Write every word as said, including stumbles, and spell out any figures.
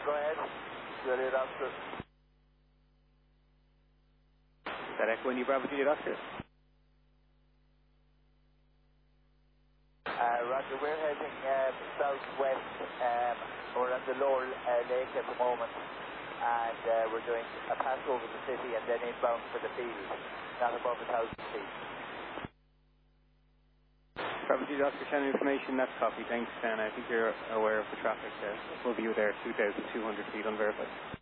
go ahead. Juliet Oscar. Is that Echo India Bravo Juliet Oscar? Uh, Roger, we're heading um, southwest. Um, we're on the lower uh, lake at the moment, and uh, we're doing a pass over the city and then inbound for the field, not above a thousand feet. Bravo Juliet Oscar, channel information, that's copy. Thanks, and I think you're aware of the traffic. Uh, we'll be there two thousand two hundred feet unverified.